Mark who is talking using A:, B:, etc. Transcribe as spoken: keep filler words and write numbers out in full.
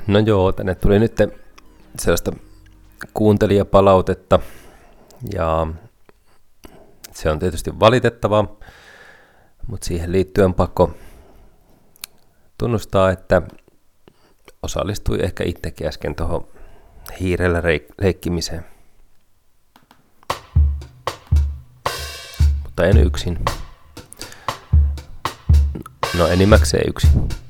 A: No joo, tänne tuli nyt sellaista kuuntelijapalautetta ja se on tietysti valitettavaa, mutta siihen liittyen on pakko tunnustaa, että osallistui ehkä itsekin äsken tuohon hiirellä reik- leikkimiseen. Mutta en yksin. No enimmäkseen yksin.